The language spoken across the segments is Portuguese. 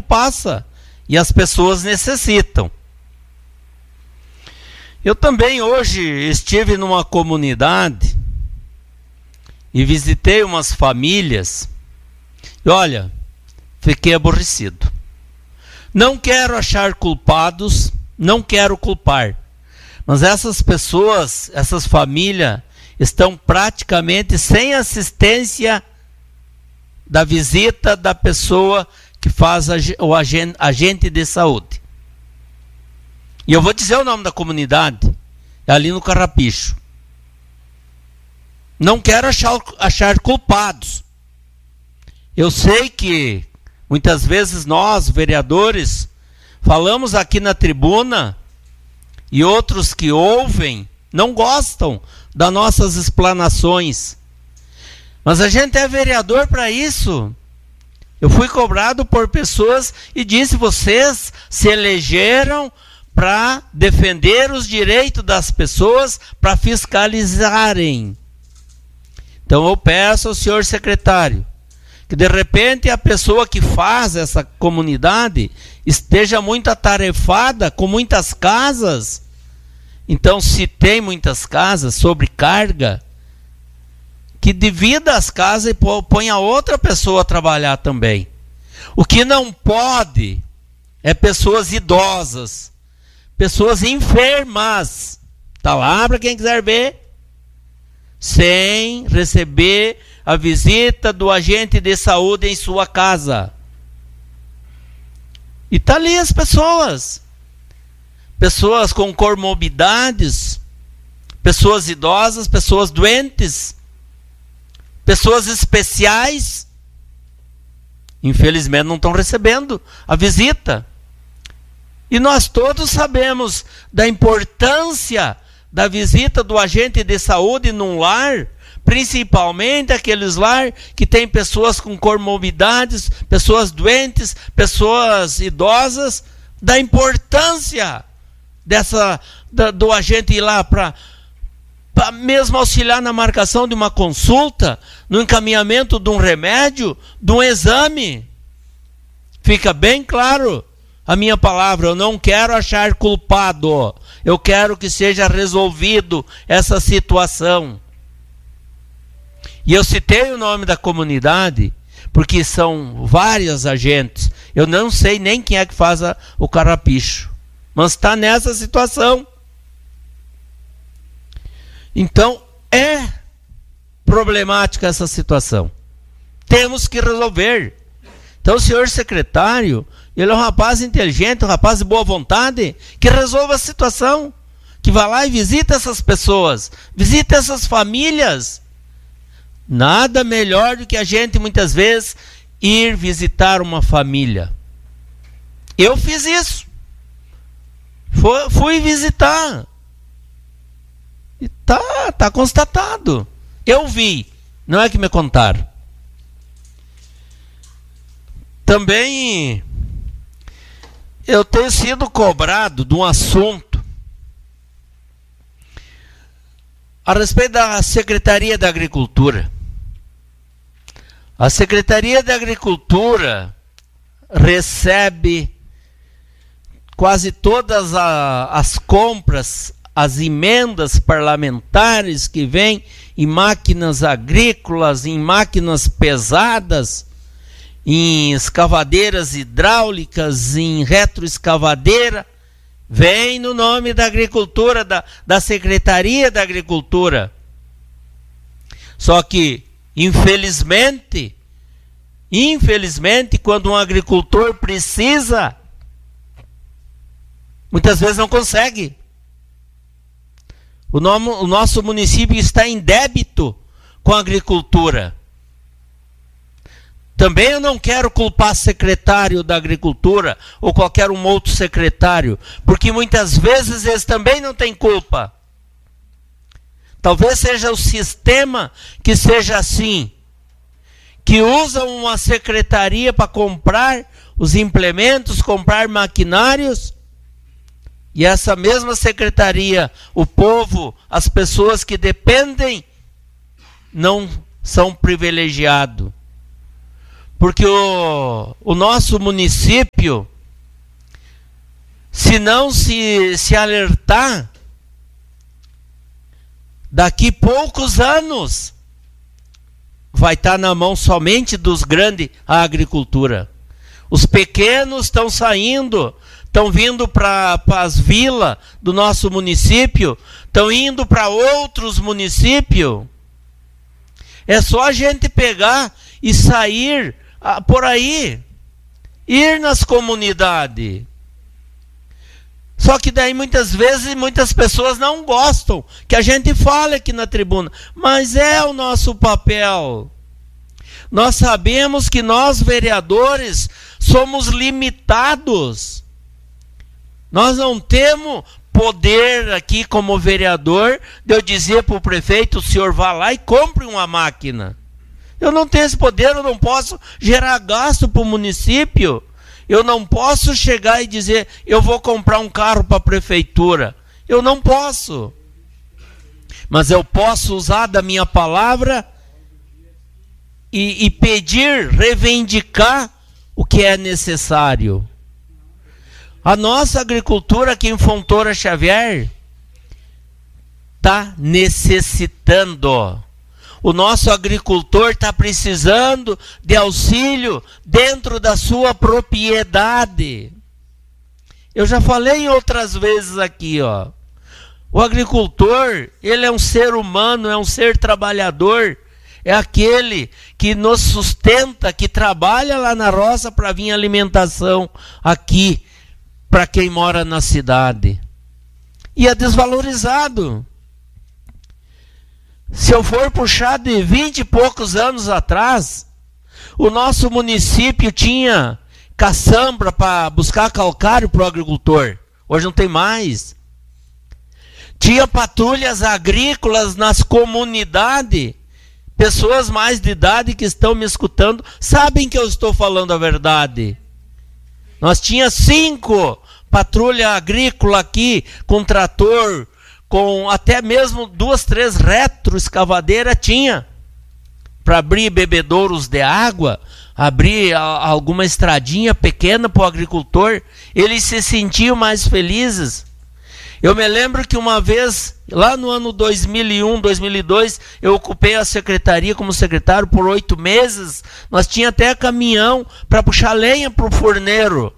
passa e as pessoas necessitam. Eu também hoje estive numa comunidade e visitei umas famílias e olha, fiquei aborrecido. Não quero achar culpados, não quero culpar, mas essas pessoas, essas famílias estão praticamente sem assistência da visita da pessoa que faz o agente de saúde. E eu vou dizer o nome da comunidade, é ali no Carrapicho. Não quero achar culpados. Eu sei que muitas vezes nós, vereadores, falamos aqui na tribuna e outros que ouvem não gostam das nossas explanações. Mas a gente é vereador para isso. Eu fui cobrado por pessoas e disse: vocês se elegeram para defender os direitos das pessoas, para fiscalizarem. Então eu peço ao senhor secretário que de repente a pessoa que faz essa comunidade esteja muito atarefada com muitas casas. Então, se tem muitas casas, sobrecarga, que divida as casas e ponha outra pessoa a trabalhar também. O que não pode é pessoas idosas, pessoas enfermas, está lá para quem quiser ver, sem receber a visita do agente de saúde em sua casa. E está ali as pessoas com comorbidades, pessoas idosas, pessoas doentes, pessoas especiais, infelizmente não estão recebendo a visita. E nós todos sabemos da importância da visita do agente de saúde num lar, principalmente aqueles lar que tem pessoas com comorbidades, pessoas doentes, pessoas idosas, da importância do agente ir lá para mesmo auxiliar na marcação de uma consulta, no encaminhamento de um remédio, de um exame. Fica bem claro a minha palavra, eu não quero achar culpado, eu quero que seja resolvido essa situação. E eu citei o nome da comunidade, porque são vários agentes, eu não sei nem quem é que faz o Carrapicho, mas está nessa situação. Então, é problemática essa situação. Temos que resolver. Então, o senhor secretário, ele é um rapaz inteligente, um rapaz de boa vontade, que resolva a situação, que vá lá e visita essas pessoas, visita essas famílias. Nada melhor do que a gente, muitas vezes, ir visitar uma família. Eu fiz isso. Fui visitar. E tá constatado. Eu vi, não é que me contaram. Também eu tenho sido cobrado de um assunto a respeito da Secretaria da Agricultura. A Secretaria da Agricultura recebe quase todas as compras, as emendas parlamentares que vêm em máquinas agrícolas, em máquinas pesadas, em escavadeiras hidráulicas, em retroescavadeira, vem no nome da agricultura, da Secretaria da Agricultura. Só que, infelizmente, quando um agricultor precisa, muitas vezes não consegue. O nosso município está em débito com a agricultura. Também eu não quero culpar secretário da Agricultura ou qualquer um outro secretário, porque muitas vezes eles também não têm culpa. Talvez seja o sistema que seja assim, que usa uma secretaria para comprar os implementos, comprar maquinários, e essa mesma secretaria, o povo, as pessoas que dependem, não são privilegiados. Porque o nosso município, se não se alertar, daqui poucos anos vai estar na mão somente dos grandes a agricultura. Os pequenos estão saindo, estão vindo para as vilas do nosso município, estão indo para outros municípios. É só a gente pegar e sair por aí, ir nas comunidades. Só que daí muitas vezes muitas pessoas não gostam que a gente fale aqui na tribuna, mas é o nosso papel. Nós sabemos que nós vereadores somos limitados. Nós não temos poder aqui como vereador de eu dizer para o prefeito: o senhor vá lá e compre uma máquina. Eu não tenho esse poder, eu não posso gerar gasto para o município. Eu não posso chegar e dizer: eu vou comprar um carro para a prefeitura. Eu não posso. Mas eu posso usar da minha palavra e pedir, reivindicar o que é necessário. A nossa agricultura aqui em Fontoura Xavier está necessitando. O nosso agricultor está precisando de auxílio dentro da sua propriedade. Eu já falei outras vezes aqui, ó. O agricultor, ele é um ser humano, é um ser trabalhador. É aquele que nos sustenta, que trabalha lá na roça para vir alimentação aqui, para quem mora na cidade. E é desvalorizado. Se eu for puxar de 20 e poucos anos atrás, o nosso município tinha caçambra para buscar calcário para o agricultor. Hoje não tem mais. Tinha patrulhas agrícolas nas comunidades. Pessoas mais de idade que estão me escutando sabem que eu estou falando a verdade. Nós tinha 5 patrulhas agrícolas aqui, com trator, com até mesmo 2, 3 retroescavadeiras tinha. Para abrir bebedouros de água, abrir alguma estradinha pequena para o agricultor. Eles se sentiam mais felizes. Eu me lembro que uma vez, lá no ano 2001, 2002, eu ocupei a secretaria como secretário por 8 meses. Nós tinha até caminhão para puxar lenha para o forneiro.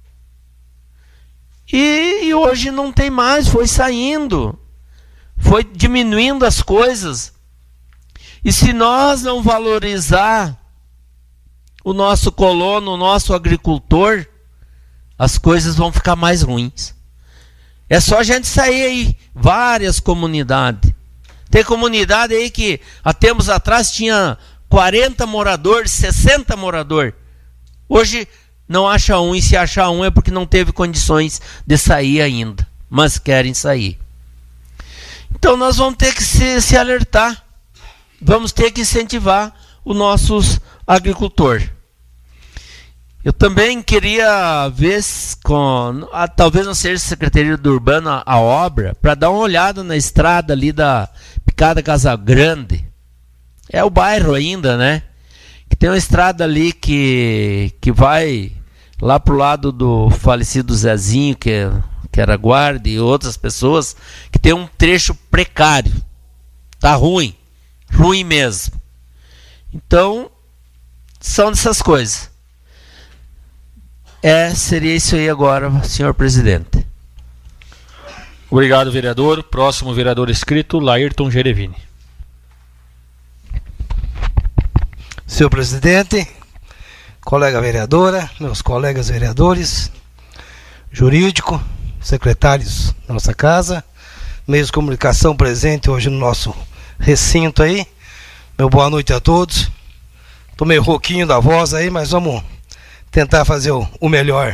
E hoje não tem mais, foi saindo. Foi diminuindo as coisas. E se nós não valorizar o nosso colono, o nosso agricultor, as coisas vão ficar mais ruins. É só a gente sair aí, várias comunidades. Tem comunidade aí que há tempos atrás tinha 40 moradores, 60 moradores. Hoje não acha um, e se achar um é porque não teve condições de sair ainda, mas querem sair. Então nós vamos ter que se alertar, vamos ter que incentivar os nossos agricultores. Eu também queria ver, talvez não seja Secretaria do Urbano a obra, para dar uma olhada na estrada ali da Picada Casa Grande. É o bairro ainda, né? Que tem uma estrada ali que vai lá pro lado do falecido Zezinho, que era guarda, e outras pessoas, que tem um trecho precário. Tá ruim. Ruim mesmo. Então, são dessas coisas. Seria isso aí agora, senhor presidente. Obrigado, vereador. Próximo vereador inscrito, Laírton Gerevini. Senhor presidente, colega vereadora, meus colegas vereadores, jurídico, secretários da nossa casa, meios de comunicação presente hoje no nosso recinto aí, meu boa noite a todos. Tô meio rouquinho da voz aí, mas vamos tentar fazer o melhor.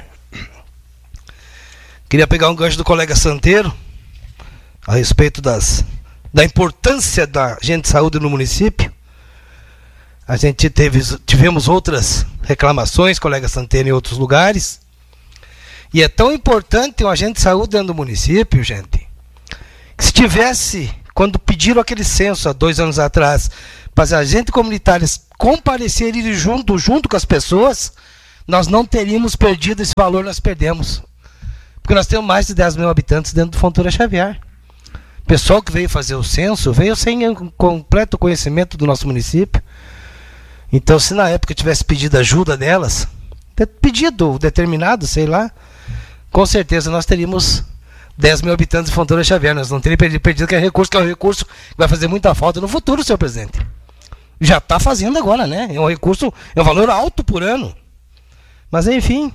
Queria pegar um gancho do colega Santeiro a respeito da importância da agente de saúde no município. A gente tivemos outras reclamações, colega Santeiro, em outros lugares. E é tão importante um agente de saúde dentro do município, gente, que se tivesse, quando pediram aquele censo há 2 anos atrás, para os agentes comunitários comparecerem junto com as pessoas, nós não teríamos perdido esse valor, nós perdemos. Porque nós temos mais de 10 mil habitantes dentro do Fontoura Xavier. O pessoal que veio fazer o censo veio sem completo conhecimento do nosso município. Então, se na época tivesse pedido ajuda delas, pedido determinado, sei lá, com certeza nós teríamos 10 mil habitantes de Fontoura Xavier. Nós não teríamos perdido aquele recurso, que é um recurso que vai fazer muita falta no futuro, senhor presidente. Já está fazendo agora, né? É um recurso, é um valor alto por ano. Mas, enfim,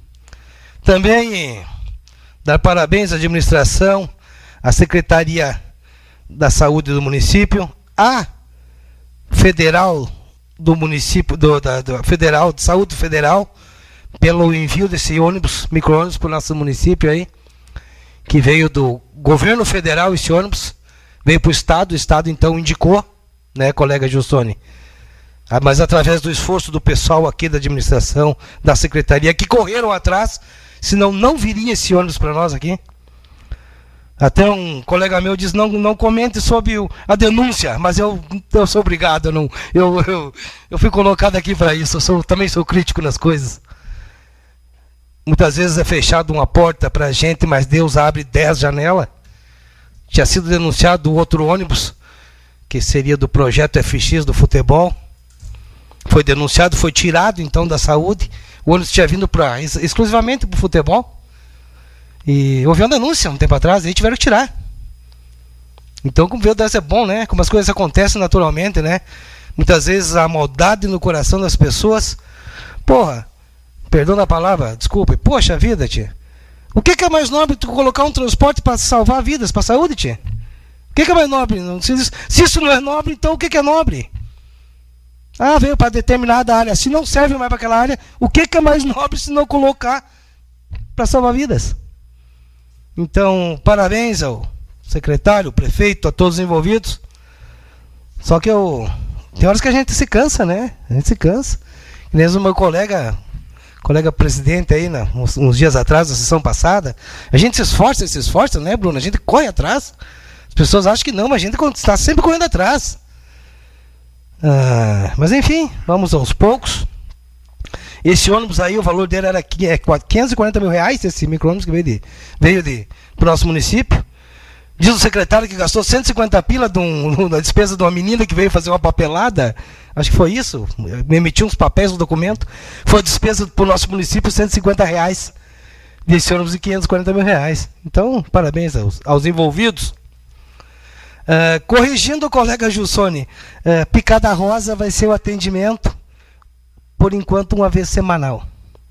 também dar parabéns à administração, à Secretaria da Saúde do município, à Federal do município, da Federal, de Saúde Federal, pelo envio desse ônibus, micro-ônibus para o nosso município aí, que veio do governo federal, esse ônibus, veio para o Estado então indicou, né, colega Gilsone? Mas através do esforço do pessoal aqui da administração, da secretaria, que correram atrás, senão não viria esse ônibus para nós aqui. Até um colega meu diz, não comente sobre a denúncia, mas eu sou obrigado, eu fui colocado aqui para isso, também sou crítico nas coisas. Muitas vezes é fechado uma porta para a gente, mas Deus abre 10 janelas. Tinha sido denunciado o outro ônibus, que seria do projeto FX do futebol. Foi denunciado, foi tirado então da saúde. O ônibus tinha vindo exclusivamente para o futebol. E houve uma denúncia um tempo atrás, e aí tiveram que tirar. Então, como Deus é bom, né? Como as coisas acontecem naturalmente, né? Muitas vezes a maldade no coração das pessoas. Porra, perdão a palavra, desculpe. Poxa vida, tia. O que é mais nobre tu colocar um transporte para salvar vidas, para a saúde, tia? O que é mais nobre? Se isso não é nobre, então o que é nobre? Ah, veio para determinada área. Se não serve mais para aquela área, o que é mais nobre se não colocar para salvar vidas? Então, parabéns ao secretário, ao prefeito, a todos os envolvidos. Só que tem horas que a gente se cansa, né? A gente se cansa. E mesmo o meu colega presidente aí, uns dias atrás, na sessão passada, a gente se esforça, né, Bruno? A gente corre atrás. As pessoas acham que não, mas a gente está sempre correndo atrás. Mas enfim, vamos aos poucos. Esse ônibus aí, o valor dele era 540 mil reais, esse micro-ônibus que veio para o nosso município. Diz o secretário que gastou 150 pila da despesa de uma menina que veio fazer uma papelada. Acho que foi isso. Me emitiu uns papéis no documento. Foi a despesa para o nosso município, 150 reais. Desse ônibus de 540 mil reais. Então, parabéns aos envolvidos. Corrigindo o colega Gilsone, Picada Rosa vai ser o atendimento, por enquanto, uma vez semanal.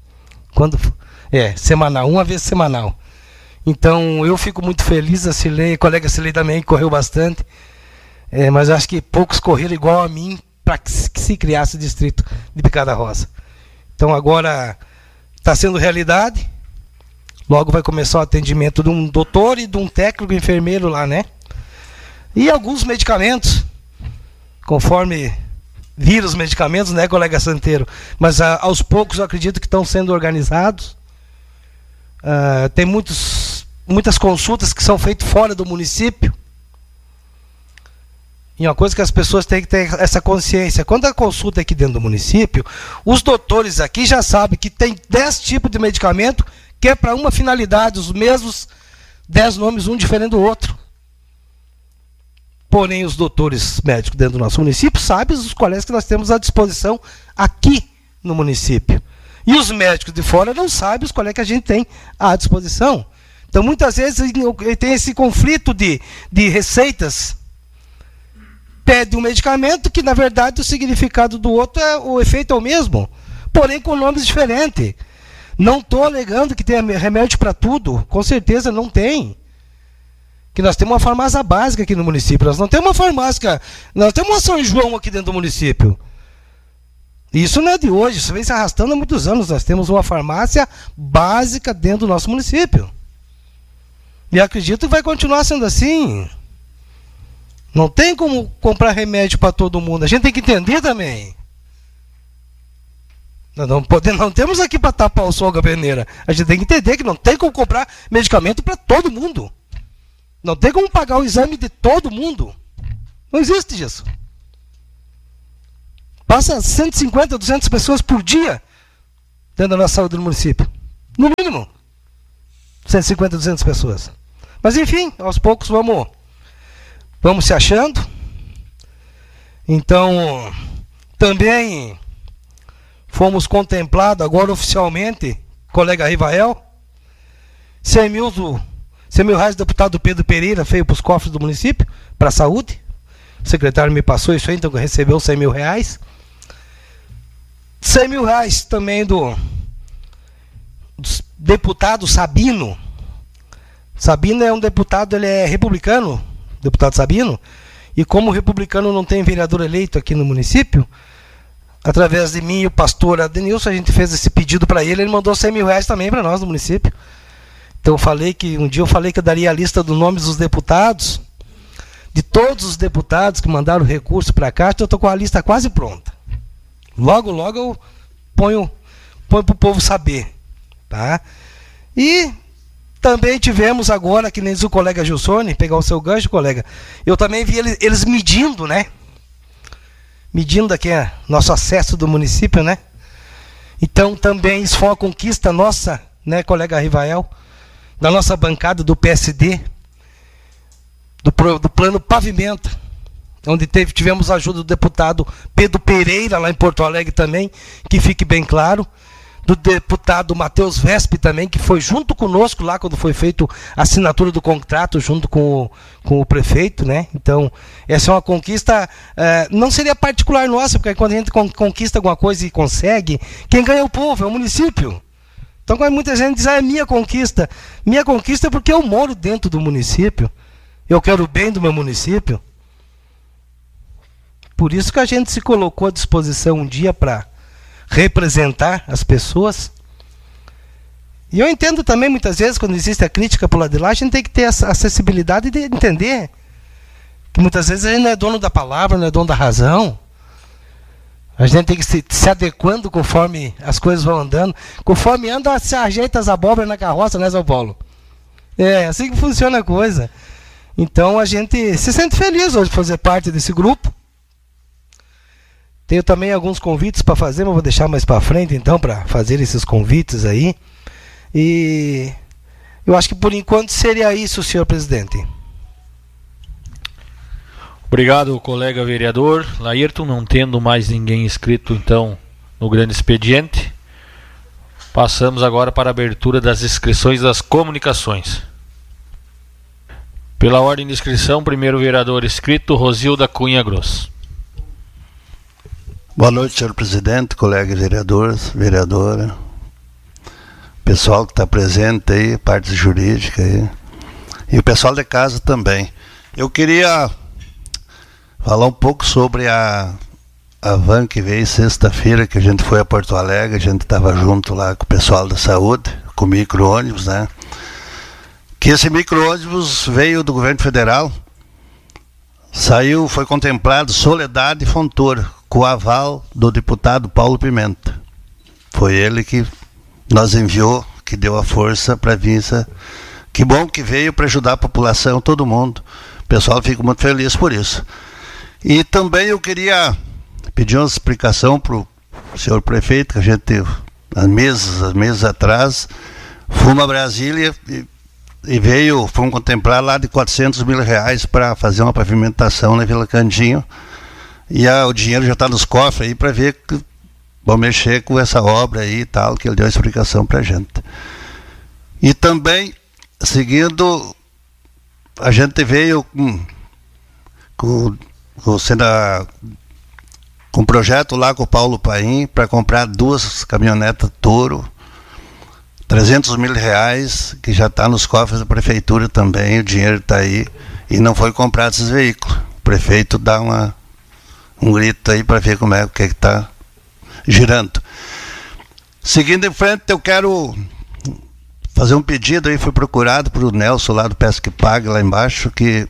Semanal, uma vez semanal. Então, eu fico muito feliz, a colega Cilei também correu bastante, mas acho que poucos correram igual a mim para que se criasse o distrito de Picada Rosa. Então, agora está sendo realidade, logo vai começar o atendimento de um doutor e de um técnico enfermeiro lá, né? E alguns medicamentos, conforme viram os medicamentos, né, colega Santeiro? Mas aos poucos eu acredito que estão sendo organizados. Tem muitas consultas que são feitas fora do município. E uma coisa que as pessoas têm que ter essa consciência. Quando a consulta é aqui dentro do município, os doutores aqui já sabem que tem 10 tipos de medicamento que é para uma finalidade, os mesmos 10 nomes, um diferente do outro. Porém, os doutores médicos dentro do nosso município sabem os colégios que nós temos à disposição aqui no município. E os médicos de fora não sabem os colégios que a gente tem à disposição. Então, muitas vezes, tem esse conflito de receitas. Pede um medicamento que, na verdade, o significado do outro, o efeito é o mesmo, porém com nomes diferentes. Não estou alegando que tem remédio para tudo, com certeza não tem. Que nós temos uma farmácia básica aqui no município, nós não temos uma farmácia, nós temos uma São João aqui dentro do município. Isso não é de hoje, isso vem se arrastando há muitos anos, nós temos uma farmácia básica dentro do nosso município. E acredito que vai continuar sendo assim. Não tem como comprar remédio para todo mundo, a gente tem que entender também. Não temos aqui para tapar o sol com a peneira, a gente tem que entender que não tem como comprar medicamento para todo mundo. Não tem como pagar o exame de todo mundo. Não existe isso. Passa 150, 200 pessoas por dia dentro da nossa saúde do município. No mínimo. 150, 200 pessoas. Mas enfim, aos poucos vamos se achando. Então, também fomos contemplados agora oficialmente, colega Rivael, 100 mil reais do deputado Pedro Pereira veio para os cofres do município, para a saúde. O secretário me passou isso aí, então recebeu 100 mil reais. 100 mil reais também do deputado Sabino. Sabino é um deputado, ele é republicano, deputado Sabino, e como o republicano não tem vereador eleito aqui no município, através de mim e o pastor Adenilson, a gente fez esse pedido para ele mandou 100 mil reais também para nós no município. Então um dia eu falei que eu daria a lista dos nomes dos deputados, de todos os deputados que mandaram recurso para cá, então eu estou com a lista quase pronta. Logo eu ponho para o povo saber. Tá? E também tivemos agora, que nem diz o colega Gilsone, pegar o seu gancho, colega, eu também vi eles medindo, né? Medindo aqui nosso acesso do município, né? Então também isso foi uma conquista nossa, né, colega Rivael, da nossa bancada do PSD, do plano Pavimenta, onde tivemos a ajuda do deputado Pedro Pereira, lá em Porto Alegre também, que fique bem claro, do deputado Matheus Vespe também, que foi junto conosco lá quando foi feito a assinatura do contrato junto com o prefeito, né? Então, essa é uma conquista, não seria particular nossa, porque quando a gente conquista alguma coisa e consegue, quem ganha é o povo, é o município. Então, quando muita gente diz, é minha conquista é porque eu moro dentro do município, eu quero o bem do meu município. Por isso que a gente se colocou à disposição um dia para representar as pessoas. E eu entendo também, muitas vezes, quando existe a crítica por lado de lá, a gente tem que ter essa acessibilidade de entender que muitas vezes a gente não é dono da palavra, não é dono da razão. A gente tem que se adequando conforme as coisas vão andando. Conforme anda, se ajeita as abóboras na carroça, né, São Paulo? É assim que funciona a coisa. Então a gente se sente feliz hoje de fazer parte desse grupo. Tenho também alguns convites para fazer, mas vou deixar mais para frente, então, para fazer esses convites aí. E eu acho que por enquanto seria isso, senhor presidente. Obrigado, colega vereador Laírton. Não tendo mais ninguém inscrito, então, no grande expediente, passamos agora para a abertura das inscrições das comunicações. Pela ordem de inscrição, primeiro vereador inscrito, Rosilda Cunha Gross. Boa noite, senhor presidente, colegas vereadores, vereadora, pessoal que está presente aí, parte jurídica aí, e o pessoal de casa também. Eu queria falar um pouco sobre a van que veio sexta-feira, que a gente foi a Porto Alegre, a gente estava junto lá com o pessoal da saúde, com o micro-ônibus, né? Que esse micro-ônibus veio do governo federal, foi contemplado Soledade e Fontoura, com o aval do deputado Paulo Pimenta. Foi ele que nos enviou, que deu a força para vir. Que bom que veio para ajudar a população, todo mundo. O pessoal fica muito feliz por isso. E também eu queria pedir uma explicação para o senhor prefeito, que a gente, há meses atrás, fomos a Brasília e fomos contemplar lá de 400 mil reais para fazer uma pavimentação na Vila Candinho. E o dinheiro já está nos cofres aí para ver que vão mexer com essa obra aí e tal, que ele deu a explicação para a gente. E também, seguindo, a gente veio com um projeto lá com o Paulo Paim para comprar 2 caminhonetas Toro, 300 mil reais, que já está nos cofres da prefeitura também, o dinheiro está aí, e não foi comprado esses veículos. O prefeito dá um grito aí para ver como é que está girando. Seguindo em frente, eu quero fazer um pedido aí, fui procurado por o Nelson lá do Pesca e Pague, lá embaixo, que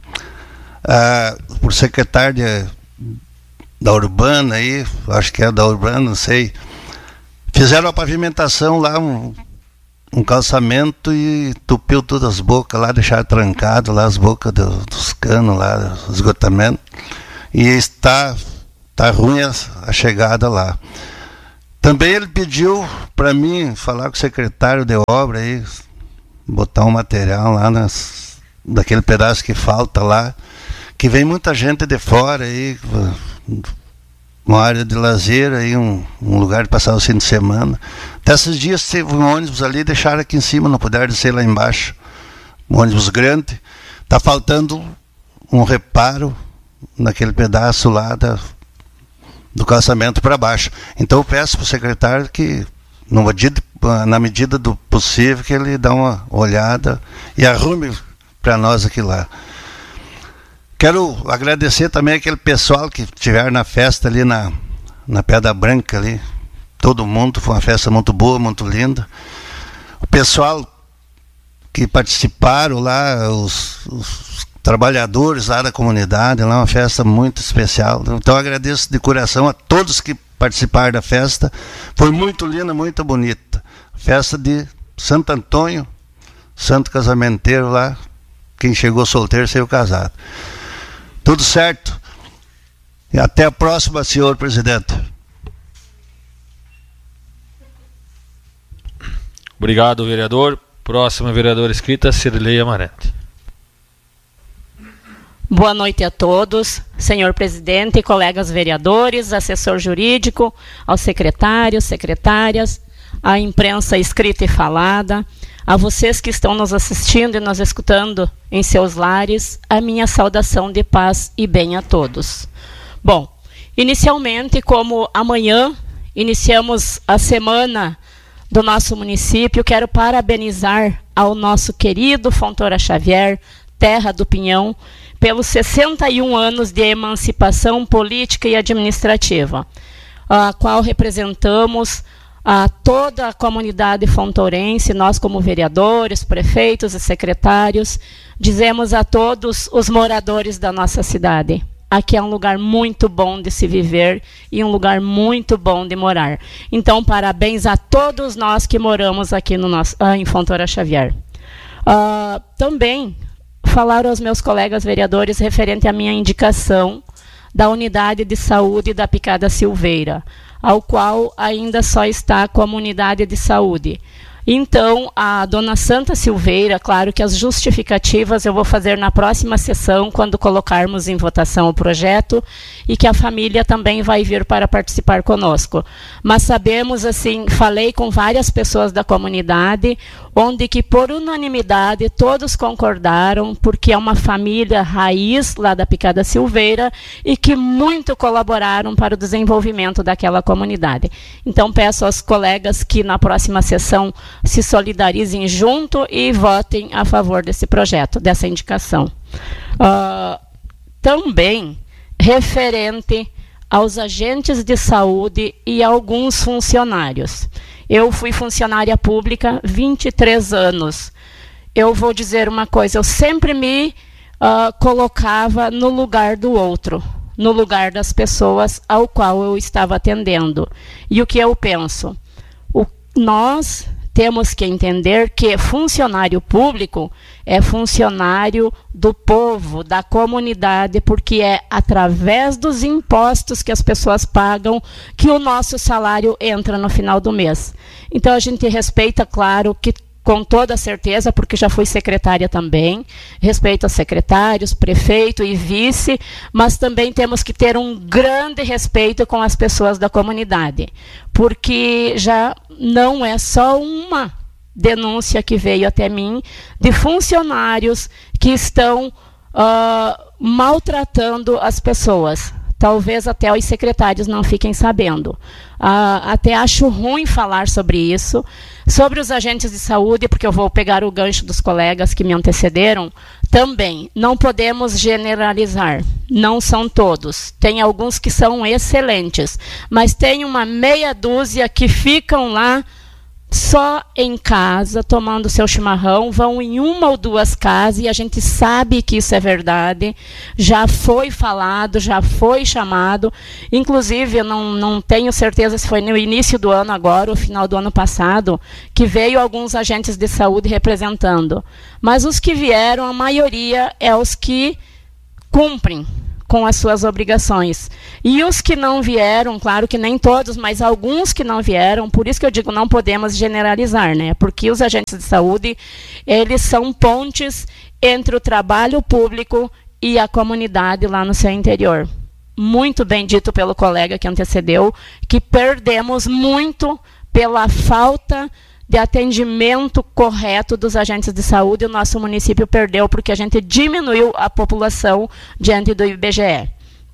por secretário da Urbana aí, acho que é da Urbana, não sei, fizeram a pavimentação lá, um calçamento, e entupiu todas as bocas lá, deixaram trancado lá as bocas dos canos lá, esgotamento. E está tá ruim a chegada lá. Também ele pediu para mim falar com o secretário de obra aí, botar um material lá daquele pedaço que falta lá, que vem muita gente de fora aí, uma área de lazer aí, um lugar de passar o fim de semana. Até esses dias teve um ônibus ali, deixaram aqui em cima, não puderam descer lá embaixo. Um ônibus grande. Tá faltando um reparo naquele pedaço lá do calçamento para baixo. Então eu peço para o secretário que, na medida do possível, que ele dê uma olhada e arrume para nós aqui lá. Quero agradecer também aquele pessoal que estiver na festa ali na Pedra Branca ali. Todo mundo, foi uma festa muito boa, muito linda. O pessoal que participaram lá, os trabalhadores lá da comunidade, lá uma festa muito especial. Então eu agradeço de coração a todos que participaram da festa. Foi muito linda, muito bonita. Festa de Santo Antônio, santo casamenteiro lá. Quem chegou solteiro saiu casado. Tudo certo? E até a próxima, senhor presidente. Obrigado, vereador. Próxima vereadora escrita, Cirlei Amarante. Boa noite a todos, senhor presidente, colegas vereadores, assessor jurídico, aos secretários, secretárias, à imprensa escrita e falada, a vocês que estão nos assistindo e nos escutando em seus lares, a minha saudação de paz e bem a todos. Bom, inicialmente, como amanhã iniciamos a semana do nosso município, quero parabenizar ao nosso querido Fontoura Xavier, terra do Pinhão, pelos 61 anos de emancipação política e administrativa, a qual representamos a toda a comunidade fontourense. Nós, como vereadores, prefeitos e secretários, dizemos a todos os moradores da nossa cidade: aqui é um lugar muito bom de se viver e um lugar muito bom de morar. Então, parabéns a todos nós que moramos aqui em Fontoura Xavier. Também falar aos meus colegas vereadores referente à minha indicação da unidade de saúde da Picada Silveira, ao qual ainda só está com a unidade de saúde. Então, a dona Santa Silveira, claro que as justificativas eu vou fazer na próxima sessão, quando colocarmos em votação o projeto, e que a família também vai vir para participar conosco. Mas sabemos, assim, falei com várias pessoas da comunidade, onde que por unanimidade todos concordaram, porque é uma família raiz lá da Picada Silveira e que muito colaboraram para o desenvolvimento daquela comunidade. Então, peço aos colegas que na próxima sessão se solidarizem junto e votem a favor desse projeto, dessa indicação. Também referente aos agentes de saúde e alguns funcionários. Eu fui funcionária pública 23 anos. Eu vou dizer uma coisa, eu sempre me colocava no lugar do outro, no lugar das pessoas ao qual eu estava atendendo. E o que eu penso? Nós temos que entender que funcionário público é funcionário do povo, da comunidade, porque é através dos impostos que as pessoas pagam que o nosso salário entra no final do mês. Então, a gente respeita, claro, que com toda certeza, porque já fui secretária também, respeito aos secretários, prefeito e vice, mas também temos que ter um grande respeito com as pessoas da comunidade, porque já não é só uma denúncia que veio até mim de funcionários que estão maltratando as pessoas. Talvez até os secretários não fiquem sabendo. Até acho ruim falar sobre isso. Sobre os agentes de saúde, porque eu vou pegar o gancho dos colegas que me antecederam, também não podemos generalizar. Não são todos. Tem alguns que são excelentes, mas tem uma meia dúzia que ficam lá só em casa, tomando seu chimarrão, vão em uma ou duas casas, e a gente sabe que isso é verdade, já foi falado, já foi chamado, inclusive eu não tenho certeza se foi no início do ano agora, ou final do ano passado, que veio alguns agentes de saúde representando, mas os que vieram, a maioria é os que cumprem com as suas obrigações. E os que não vieram, claro que nem todos, mas alguns que não vieram, por isso que eu digo, não podemos generalizar, né? Porque os agentes de saúde, eles são pontes entre o trabalho público e a comunidade lá no seu interior. Muito bem dito pelo colega que antecedeu, que perdemos muito pela falta de atendimento correto dos agentes de saúde. O nosso município perdeu porque a gente diminuiu a população diante do IBGE.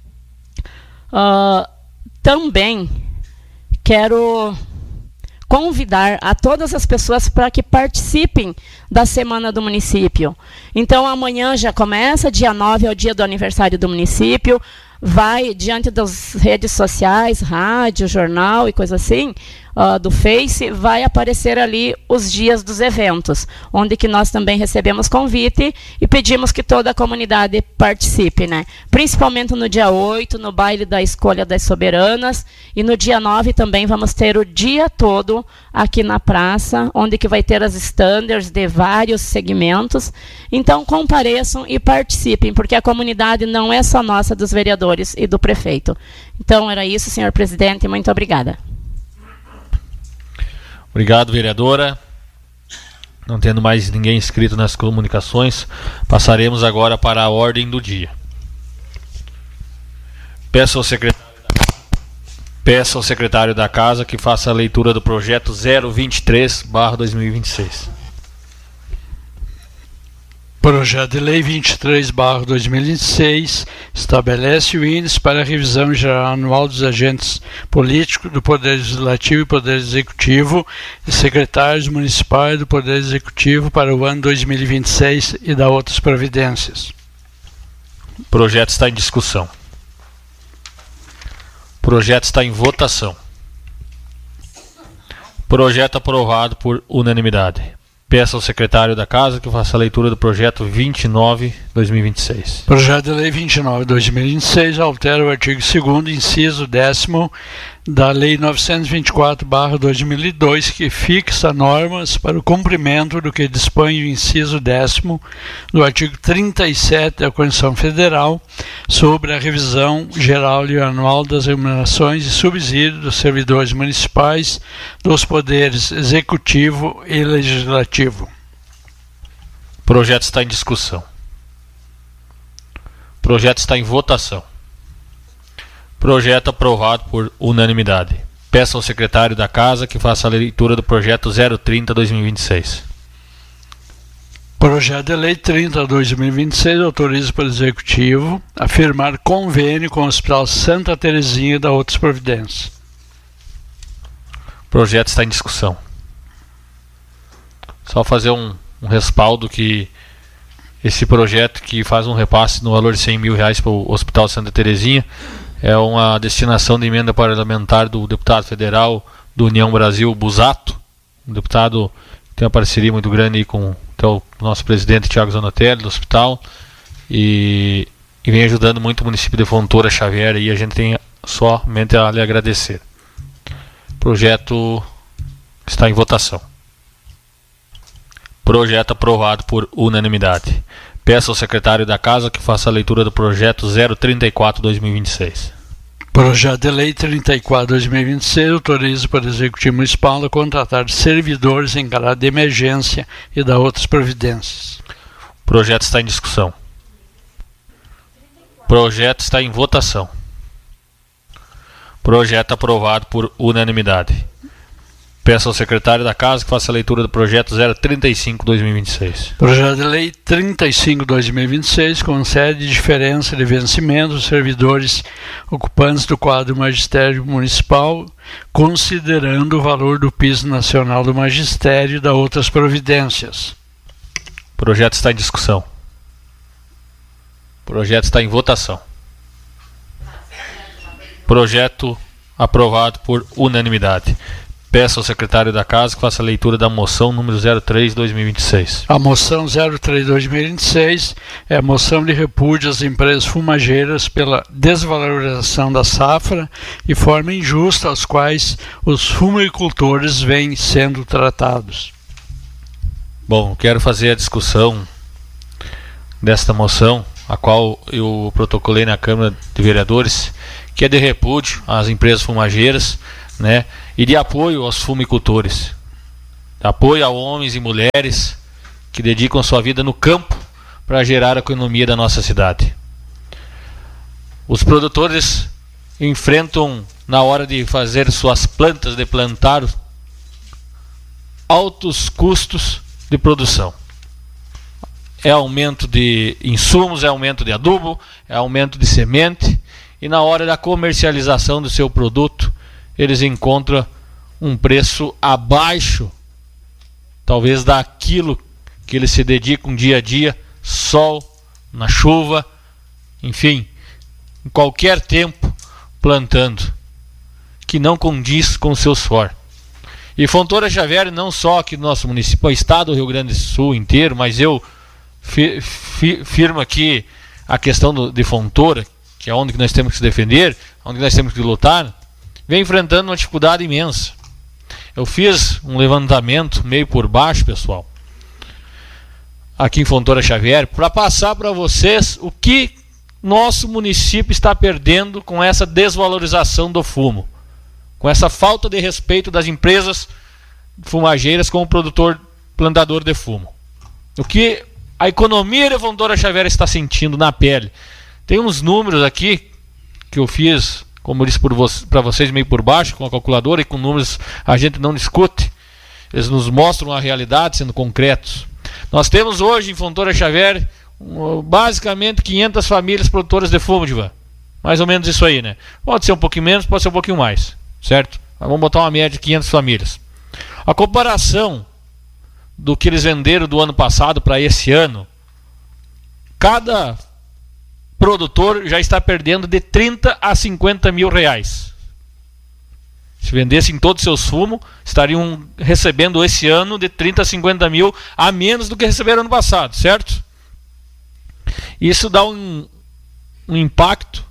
Também quero convidar a todas as pessoas para que participem da Semana do Município. Então, amanhã já começa, dia 9 é o dia do aniversário do município, vai diante das redes sociais, rádio, jornal e coisa assim, do Face, vai aparecer ali os dias dos eventos, onde que nós também recebemos convite e pedimos que toda a comunidade participe, né? Principalmente no dia 8, no baile da escolha das soberanas, e no dia 9 também vamos ter o dia todo aqui na praça, onde que vai ter as standards de vários segmentos. Então compareçam e participem, porque a comunidade não é só nossa, dos vereadores e do prefeito. Então era isso, senhor presidente, muito obrigada. Obrigado, vereadora. Não tendo mais ninguém inscrito nas comunicações, passaremos agora para a ordem do dia. Peço ao secretário da Casa que faça a leitura do projeto 023/2026. Projeto de Lei 23/2026 estabelece o índice para a revisão geral anual dos agentes políticos do Poder Legislativo e Poder Executivo e secretários municipais do Poder Executivo para o ano 2026 e da outras providências. O projeto está em discussão. O projeto está em votação. Projeto aprovado por unanimidade. Peço ao secretário da Casa que faça a leitura do projeto 29/2026. Projeto de Lei 29/2026 altera o artigo 2º, inciso 10º da Lei 924/2002, que fixa normas para o cumprimento do que dispõe o inciso 10º do artigo 37 da Constituição Federal sobre a revisão geral e anual das remunerações e subsídios dos servidores municipais dos poderes executivo e legislativo. O projeto está em discussão. O projeto está em votação. Projeto aprovado por unanimidade. Peço ao secretário da Casa que faça a leitura do projeto 030/2026. Projeto de Lei 30/2026 autoriza o Poder Executivo a firmar convênio com o Hospital Santa Terezinha e da outras providências. O projeto está em discussão. Só fazer um respaldo que esse projeto que faz um repasse no valor de R$100 mil para o Hospital Santa Terezinha é uma destinação de emenda parlamentar do deputado federal do União Brasil, Busato, um deputado que tem uma parceria muito grande aí com o nosso presidente Thiago Zanotelli do hospital e vem ajudando muito o município de Fontoura Xavier, e a gente tem somente a lhe agradecer. O projeto está em votação. Projeto aprovado por unanimidade. Peço ao secretário da Casa que faça a leitura do projeto 034/2026. Projeto de Lei 34/2026 autoriza o Poder Executivo Municipal a contratar servidores em caráter de emergência e da outras providências. O projeto está em discussão. O projeto está em votação. Projeto aprovado por unanimidade. Peço ao secretário da Casa que faça a leitura do projeto 035/2026. Projeto de Lei 35/2026 concede diferença de vencimento dos servidores ocupantes do quadro magistério municipal, considerando o valor do piso nacional do magistério e da outras providências. O projeto está em discussão. O projeto está em votação. Projeto aprovado por unanimidade. Peço ao secretário da Casa que faça a leitura da moção número 03/2026. A moção 03/2026 é a moção de repúdio às empresas fumageiras pela desvalorização da safra e forma injusta aos quais os fumicultores vêm sendo tratados. Bom, quero fazer a discussão desta moção a qual eu protocolei na Câmara de Vereadores, que é de repúdio às empresas fumageiras, né, e de apoio aos fumicultores, apoio a homens e mulheres que dedicam a sua vida no campo para gerar a economia da nossa cidade. Os produtores enfrentam, na hora de fazer suas plantas, de plantar, altos custos de produção. É aumento de insumos, é aumento de adubo, é aumento de semente, e na hora da comercialização do seu produto, eles encontram um preço abaixo, talvez, daquilo que eles se dedicam dia a dia, sol, na chuva, enfim, em qualquer tempo, plantando, que não condiz com o seu suor. E Fontoura Xavier, não só aqui no nosso município, o estado do Rio Grande do Sul inteiro, mas eu firmo aqui a questão de Fontoura, que é onde nós temos que se defender, onde nós temos que lutar, vem enfrentando uma dificuldade imensa. Eu fiz um levantamento meio por baixo, pessoal, aqui em Fontoura Xavier, para passar para vocês o que nosso município está perdendo com essa desvalorização do fumo, com essa falta de respeito das empresas fumageiras com o produtor plantador de fumo. O que a economia de Fontoura Xavier está sentindo na pele. Tem uns números aqui que eu fiz, como eu disse para vocês, meio por baixo, com a calculadora, e com números a gente não discute. Eles nos mostram a realidade sendo concretos. Nós temos hoje em Fontoura Xavier basicamente 500 famílias produtoras de fumo, Divan. Mais ou menos isso aí, né? Pode ser um pouquinho menos, pode ser um pouquinho mais, certo? Mas vamos botar uma média de 500 famílias. A comparação do que eles venderam do ano passado para esse ano, cada produtor já está perdendo de 30 a 50 mil reais. Se vendessem todos os seus fumos, estariam recebendo esse ano de 30 a 50 mil a menos do que receberam ano passado, certo? Isso dá um impacto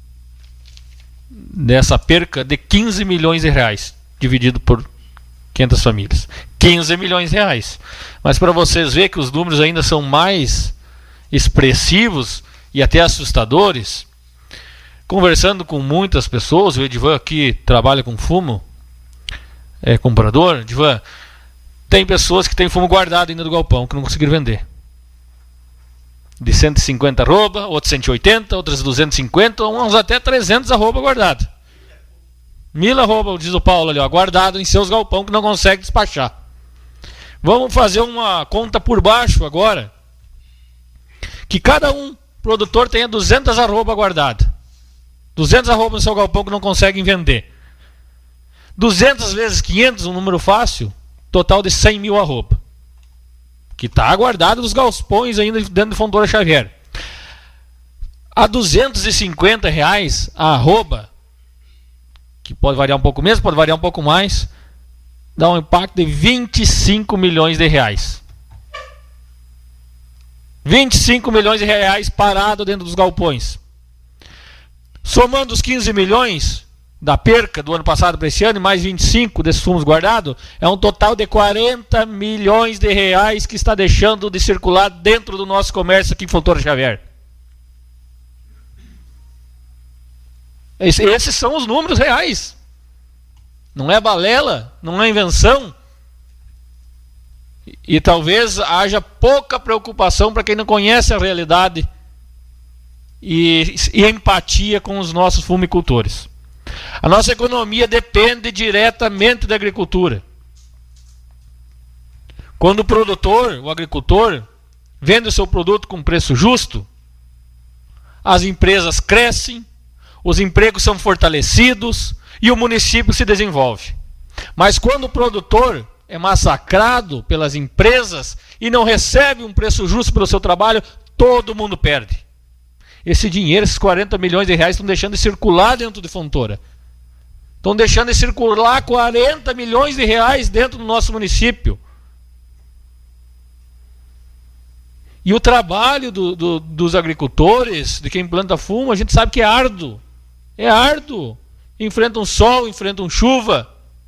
dessa perca de 15 milhões de reais, dividido por 500 famílias. 15 milhões de reais. Mas para vocês verem que os números ainda são mais expressivos e até assustadores, conversando com muitas pessoas, o Edivan aqui trabalha com fumo, é comprador, Edivan, tem pessoas que têm fumo guardado ainda do galpão, que não conseguiram vender. De 150 arroba, outros 180, outras 250, uns até 300 arroba guardado. 1000 arroba, diz o Paulo ali, ó, guardado em seus galpão que não consegue despachar. Vamos fazer uma conta por baixo agora, que cada produtor tenha 200 arroba guardado. 200 arroba no seu galpão que não conseguem vender. 200 vezes 500, um número fácil, total de 100 mil arroba. Que está guardado nos galpões ainda dentro de Fontoura Xavier. A R$250 a arroba, que pode variar um pouco menos, pode variar um pouco mais, dá um impacto de 25 milhões de reais. 25 milhões de reais parado dentro dos galpões. Somando os 15 milhões da perca do ano passado para esse ano, e mais 25 desses fumos guardados, é um total de 40 milhões de reais que está deixando de circular dentro do nosso comércio aqui em Fontoura Xavier. Esses são os números reais. Não é balela, não é invenção. E talvez haja pouca preocupação para quem não conhece a realidade e empatia com os nossos fumicultores. A nossa economia depende diretamente da agricultura. Quando o produtor, o agricultor, vende o seu produto com preço justo, as empresas crescem, os empregos são fortalecidos e o município se desenvolve. Mas quando o produtor é massacrado pelas empresas e não recebe um preço justo pelo seu trabalho, todo mundo perde. Esse dinheiro, esses 40 milhões de reais estão deixando de circular dentro de Fontoura. Estão deixando de circular 40 milhões de reais dentro do nosso município. E o trabalho dos agricultores, de quem planta fumo, a gente sabe que é árduo. É árduo. Enfrentam sol, enfrentam chuva.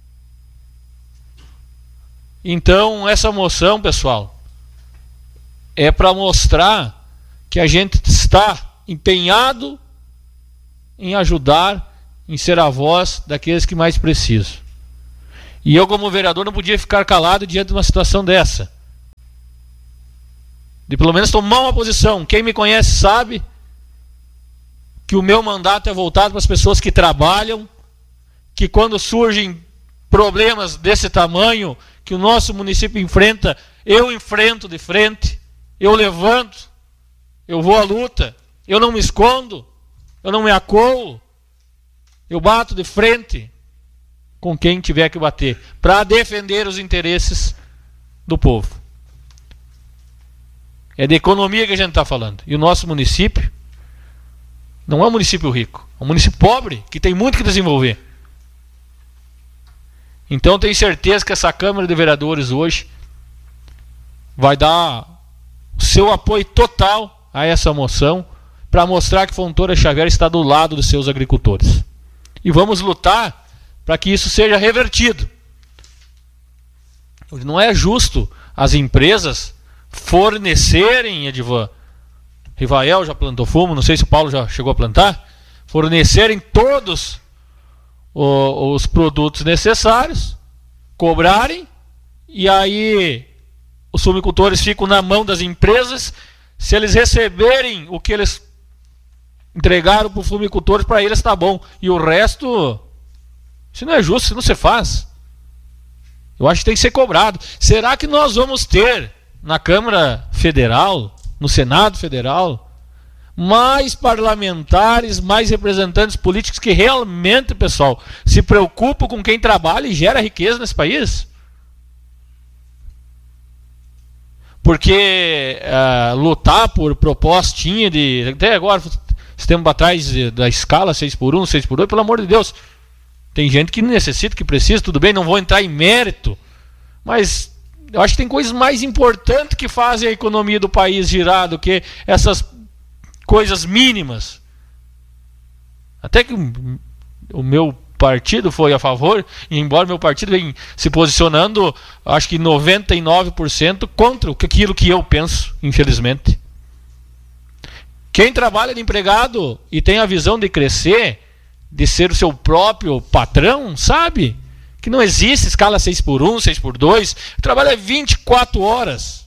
Então, essa moção, pessoal, é para mostrar que a gente está empenhado em ajudar, em ser a voz daqueles que mais precisam. E eu, como vereador, não podia ficar calado diante de uma situação dessa. De pelo menos tomar uma posição. Quem me conhece sabe que o meu mandato é voltado para as pessoas que trabalham, que quando surgem problemas desse tamanho que o nosso município enfrenta, eu enfrento de frente, eu levanto, eu vou à luta, eu não me escondo, eu não me acoo, eu bato de frente com quem tiver que bater, para defender os interesses do povo. É de economia que a gente está falando. E o nosso município não é um município rico, é um município pobre, que tem muito que desenvolver. Então tenho certeza que essa Câmara de Vereadores hoje vai dar o seu apoio total a essa moção para mostrar que Fontoura Xavier está do lado dos seus agricultores. E vamos lutar para que isso seja revertido. Não é justo as empresas fornecerem, Edivan, Rivael já plantou fumo, não sei se o Paulo já chegou a plantar, fornecerem todos os produtos necessários, cobrarem, e aí os fumicultores ficam na mão das empresas. Se eles receberem o que eles entregaram para os fumicultores, para eles está bom, e o resto, isso não é justo, isso não se faz. Eu acho que tem que ser cobrado. Será que nós vamos ter na Câmara Federal, no Senado Federal, mais parlamentares, mais representantes políticos que realmente, pessoal, se preocupam com quem trabalha e gera riqueza nesse país? Porque lutar por propostinha de... Até agora, esse tempo atrás, da escala 6x1, 6x2, pelo amor de Deus, tem gente que necessita, que precisa, tudo bem, não vou entrar em mérito, mas eu acho que tem coisas mais importantes que fazem a economia do país girar do que essas coisas mínimas. Até que o meu partido foi a favor, e embora meu partido vem se posicionando, acho que 99% contra aquilo que eu penso, infelizmente. Quem trabalha de empregado e tem a visão de crescer, de ser o seu próprio patrão, sabe que não existe escala 6x1, 6x2, trabalha 24 horas.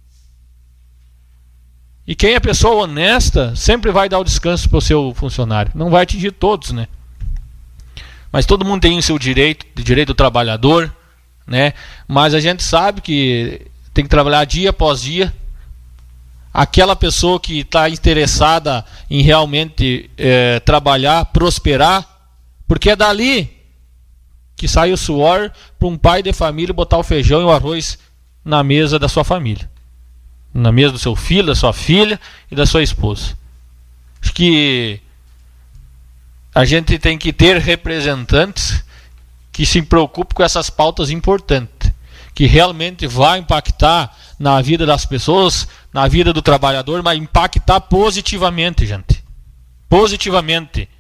E quem é pessoa honesta sempre vai dar o descanso para o seu funcionário. Não vai atingir todos, né? Mas todo mundo tem o seu direito, de direito do trabalhador, né? Mas a gente sabe que tem que trabalhar dia após dia. Aquela pessoa que está interessada em realmente trabalhar, prosperar, porque é dali que sai o suor para um pai de família botar o feijão e o arroz na mesa da sua família, na mesa do seu filho, da sua filha e da sua esposa. Acho que a gente tem que ter representantes que se preocupem com essas pautas importantes, que realmente vai impactar na vida das pessoas, na vida do trabalhador, mas impactar positivamente, gente. Positivamente.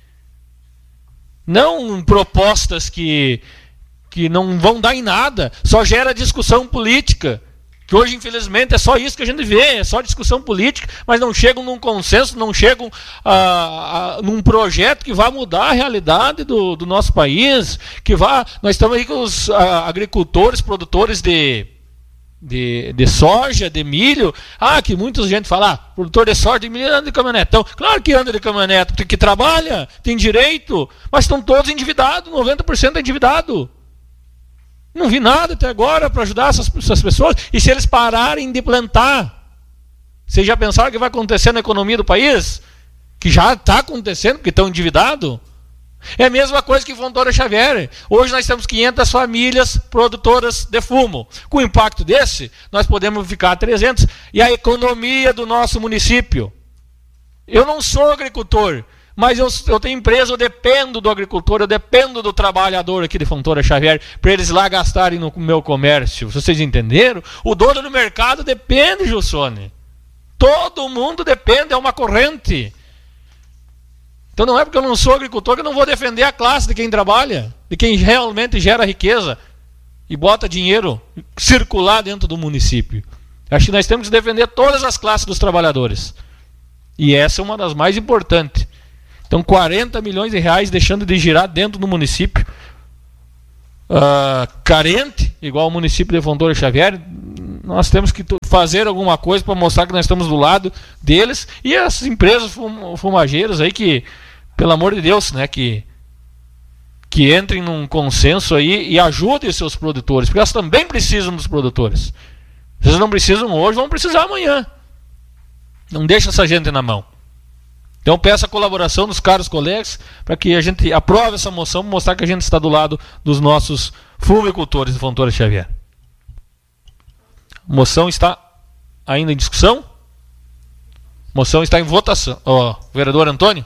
Não propostas que não vão dar em nada, só gera discussão política, que hoje infelizmente é só isso que a gente vê, é só discussão política, mas não chegam num consenso, não chegam num projeto que vai mudar a realidade do nosso país, nós estamos aí com os agricultores, produtores de soja, de milho, que muita gente fala, produtor de soja, de milho anda de caminhonetão. Claro que anda de caminhonete, porque trabalha, tem direito, mas estão todos endividados, 90% é endividado. Não vi nada até agora para ajudar essas pessoas. E se eles pararem de plantar, vocês já pensaram o que vai acontecer na economia do país? Que já está acontecendo, porque estão endividados? É a mesma coisa que Fontoura Xavier. Hoje nós temos 500 famílias produtoras de fumo. Com o impacto desse, nós podemos ficar 300. E a economia do nosso município? Eu não sou agricultor, mas eu tenho empresa, eu dependo do agricultor, eu dependo do trabalhador aqui de Fontoura Xavier, para eles lá gastarem no meu comércio. Vocês entenderam? O dono do mercado depende, Gilsone. Todo mundo depende, é uma corrente. Então não é porque eu não sou agricultor que eu não vou defender a classe de quem trabalha, de quem realmente gera riqueza e bota dinheiro circular dentro do município. Acho que nós temos que defender todas as classes dos trabalhadores. E essa é uma das mais importantes. Então, 40 milhões de reais deixando de girar dentro do município carente, igual o município de Fontoura Xavier. Nós temos que fazer alguma coisa para mostrar que nós estamos do lado deles. E as empresas fumageiras aí que, pelo amor de Deus, né, que entrem num consenso aí e ajudem seus produtores, porque elas também precisam dos produtores. Vocês não precisam hoje, vão precisar amanhã. Não deixa essa gente na mão. Então peço a colaboração dos caros colegas para que a gente aprove essa moção, para mostrar que a gente está do lado dos nossos fumicultores de Fontoura Xavier. A moção está ainda em discussão. A moção está em votação. Vereador Antônio.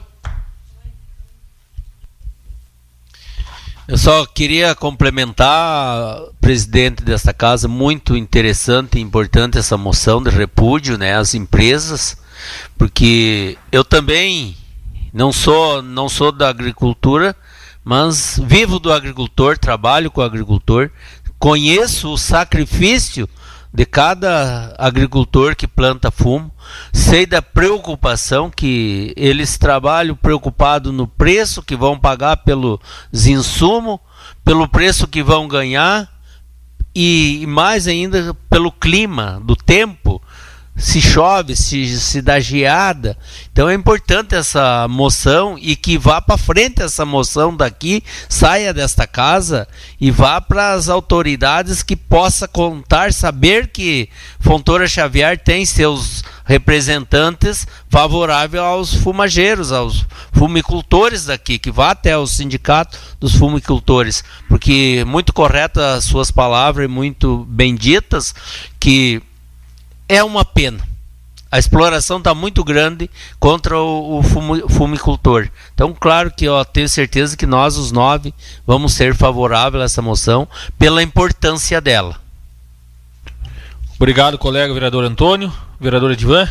Eu só queria complementar, presidente desta casa, muito interessante e importante essa moção de repúdio, né, às empresas, porque eu também não sou da agricultura, mas vivo do agricultor, trabalho com o agricultor, conheço o sacrifício de cada agricultor que planta fumo, sei da preocupação que eles trabalham preocupado no preço que vão pagar pelos insumos, pelo preço que vão ganhar e mais ainda pelo clima do tempo, se chove, se dá geada. Então é importante essa moção e que vá para frente essa moção daqui, saia desta casa e vá para as autoridades que possa contar, saber que Fontoura Xavier tem seus representantes favoráveis aos fumageiros, aos fumicultores daqui, que vá até o sindicato dos fumicultores, porque muito corretas as suas palavras e muito bem ditas, que é uma pena. A exploração está muito grande contra o fumicultor. Então, claro que eu tenho certeza que nós, os 9, vamos ser favoráveis a essa moção pela importância dela. Obrigado, colega vereador Antônio. Vereador Edivan.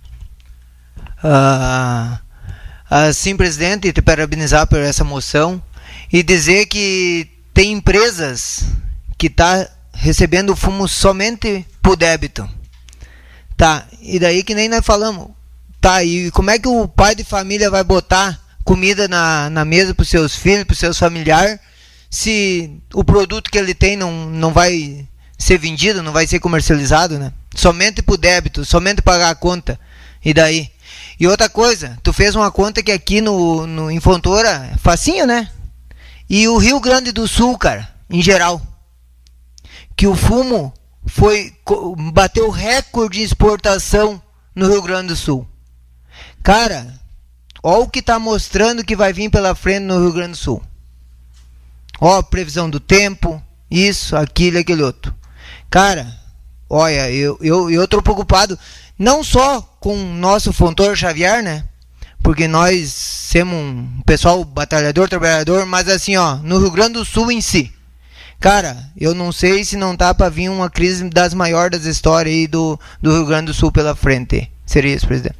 Sim, presidente, te parabenizar por essa moção e dizer que tem empresas que estão recebendo fumo somente por débito. Tá, e daí que nem nós falamos, tá, e como é que o pai de família vai botar comida na mesa para os seus filhos, para os seus familiares, se o produto que ele tem não vai ser vendido, não vai ser comercializado, né? Somente por débito, somente pagar a conta, e daí? E outra coisa, tu fez uma conta que aqui em Fontoura é facinho, né? E o Rio Grande do Sul, cara, em geral, que o fumo bateu recorde de exportação no Rio Grande do Sul. Cara, olha o que está mostrando que vai vir pela frente no Rio Grande do Sul. Ó, previsão do tempo, isso, aquilo e aquele outro. Cara, olha, eu tô preocupado não só com o nosso Fontoura Xavier, né? Porque nós somos um pessoal batalhador, trabalhador, mas assim, ó, no Rio Grande do Sul em si. Cara, eu não sei se não tá para vir uma crise das maiores das histórias aí do Rio Grande do Sul pela frente. Seria isso, presidente.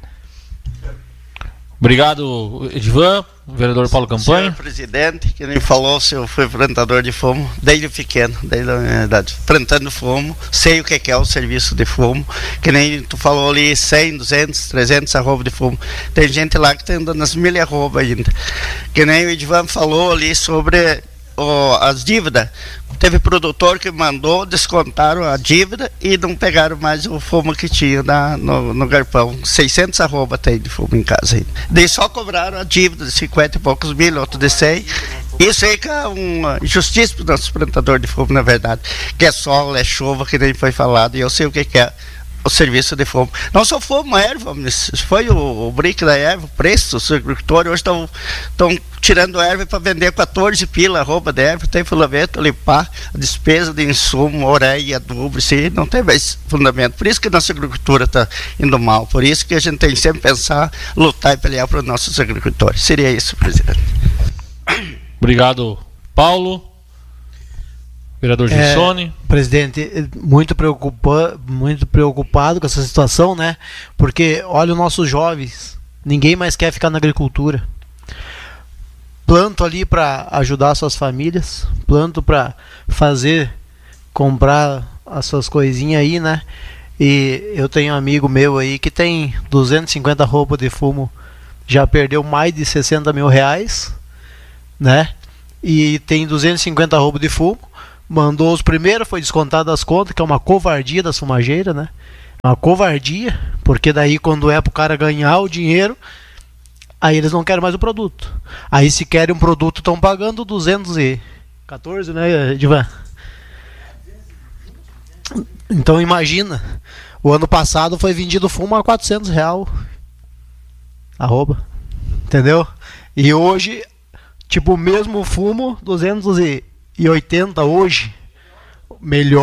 Obrigado, Edivan. Vereador Paulo Campanha. Senhor presidente, que nem falou, eu fui plantador de fumo desde pequeno, desde a minha idade, plantando fumo, sei o que é o serviço de fumo, que nem tu falou ali, 100, 200, 300 arroba de fumo, tem gente lá que tá andando nas 1000 arroba ainda, que nem o Edivan falou ali sobre as dívidas. Teve produtor que mandou, descontaram a dívida e não pegaram mais o fumo que tinha no garpão. 600 arroba tem de fumo em casa ainda. Daí só cobraram a dívida de 50 e poucos mil, outro de 100. Isso aí que é uma injustiça para o nosso plantador de fumo, na verdade. Que é sol, é chuva, que nem foi falado, e eu sei o que é o serviço de fumo. Não só fumo, a erva, foi o brick da erva, o preço, os agricultores hoje estão tirando erva para vender 14 pila, arroba de erva, tem fundamento, limpar, a despesa de insumo, ureia, adubo, isso aí não tem mais fundamento. Por isso que a nossa agricultura está indo mal, por isso que a gente tem que sempre pensar, lutar e pelear para os nossos agricultores. Seria isso, presidente. Obrigado, Paulo. Vereador Gissone. Presidente, muito preocupado com essa situação, né? Porque olha os nossos jovens, ninguém mais quer ficar na agricultura. Planto ali para ajudar suas famílias, planto para comprar as suas coisinhas aí, né? E eu tenho um amigo meu aí que tem 250 roupas de fumo, já perdeu mais de 60 mil reais, né? E tem 250 roupas de fumo, mandou os primeiros, foi descontado das contas, que é uma covardia das fumageiras, né? Uma covardia, porque daí quando é pro cara ganhar o dinheiro, aí eles não querem mais o produto. Aí se querem um produto, estão pagando 214, né, Divan? Então imagina, o ano passado foi vendido fumo a R$400 arroba, entendeu? E hoje, tipo, o mesmo fumo, 280 hoje, melhor.